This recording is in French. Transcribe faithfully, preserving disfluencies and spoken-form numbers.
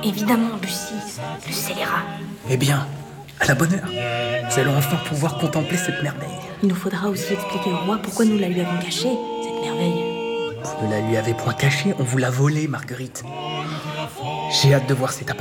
Évidemment, Bussy, le scélérat. Eh bien, à la bonne heure. Nous allons enfin pouvoir contempler cette merveille. Il nous faudra aussi expliquer au roi pourquoi nous la lui avons cachée, cette merveille. Vous ne la lui avez point cachée, on vous l'a volée, Marguerite. J'ai hâte de voir cet appareil.